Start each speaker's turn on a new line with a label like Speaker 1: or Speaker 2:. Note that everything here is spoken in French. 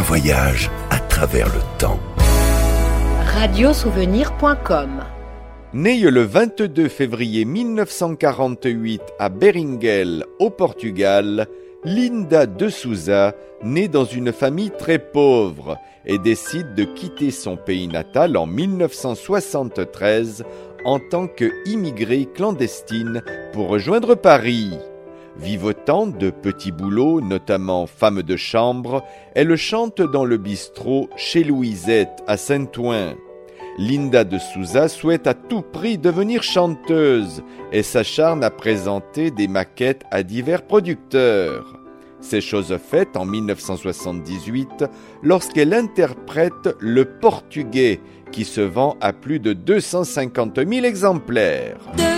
Speaker 1: voyage à travers le temps.
Speaker 2: Radiosouvenir.com.
Speaker 3: Née le 22 février 1948 à Beringuel, au Portugal, Linda de Souza naît dans une famille très pauvre et décide de quitter son pays natal en 1973 en tant qu'immigrée clandestine pour rejoindre Paris. Vivotant de petits boulots, notamment femme de chambre, elle chante dans le bistrot chez Louisette à Saint-Ouen. Linda de Souza souhaite à tout prix devenir chanteuse et s'acharne à présenter des maquettes à divers producteurs. C'est chose faite en 1978 lorsqu'elle interprète Le Portugais qui se vend à plus de 250 000 exemplaires.